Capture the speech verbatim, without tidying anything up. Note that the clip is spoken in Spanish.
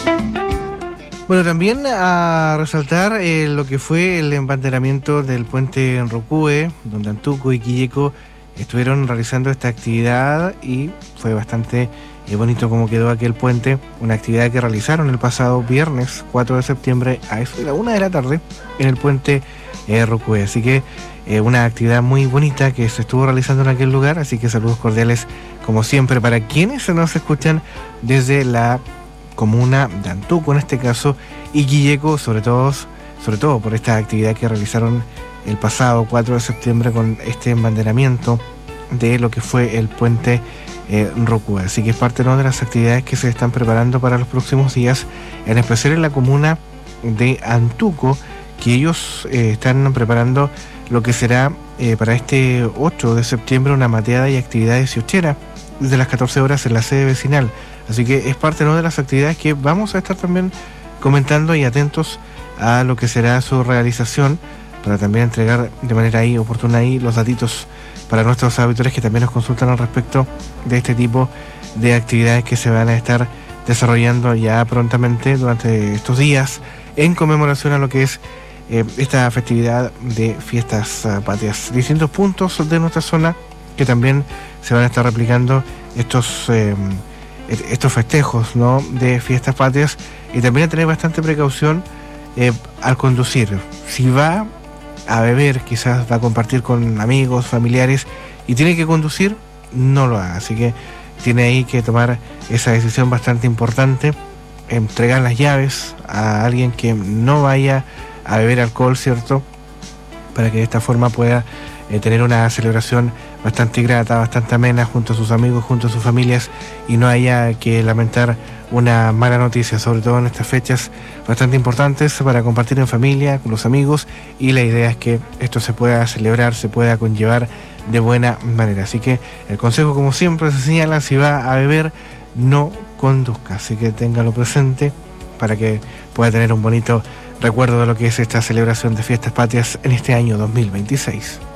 Bueno, también a resaltar eh, lo que fue el embanderamiento del puente en Rocúe, donde Antuco y Quilleco estuvieron realizando esta actividad y fue bastante eh, bonito como quedó aquel puente, una actividad que realizaron el pasado viernes cuatro de septiembre a eso de la una de la tarde en el puente eh, Rocúe. Así que eh, una actividad muy bonita que se estuvo realizando en aquel lugar, así que saludos cordiales como siempre para quienes nos escuchan desde la comuna de Antuco en este caso y Quilleco, sobre todo, sobre todo por esta actividad que realizaron el pasado cuatro de septiembre con este embanderamiento de lo que fue el puente eh, Rocúe. Así que es parte, ¿no?, de las actividades que se están preparando para los próximos días, en especial en la comuna de Antuco, que ellos eh, están preparando lo que será eh, para este ocho de septiembre una mateada y actividades siochera desde las catorce horas en la sede vecinal. Así que es parte, ¿no?, de las actividades que vamos a estar también comentando y atentos a lo que será su realización, para también entregar de manera ahí oportuna ahí los datitos para nuestros auditores que también nos consultan al respecto de este tipo de actividades que se van a estar desarrollando ya prontamente durante estos días en conmemoración a lo que es eh, esta festividad de fiestas uh, patrias. Distintos puntos de nuestra zona que también se van a estar replicando estos eh, estos festejos, ¿no?, de fiestas patrias, y también a tener bastante precaución eh, al conducir. Si va a beber, quizás va a compartir con amigos, familiares y tiene que conducir, no lo haga. Así que tiene ahí que tomar esa decisión bastante importante, entregar las llaves a alguien que no vaya a beber alcohol, ¿cierto?, para que de esta forma pueda eh, tener una celebración bastante grata, bastante amena junto a sus amigos, junto a sus familias, y no haya que lamentar una mala noticia, sobre todo en estas fechas bastante importantes para compartir en familia, con los amigos, y la idea es que esto se pueda celebrar, se pueda conllevar de buena manera. Así que el consejo, como siempre se señala, si va a beber, no conduzca, así que téngalo presente para que pueda tener un bonito recuerdo de lo que es esta celebración de fiestas patrias en este año dos mil veintiséis.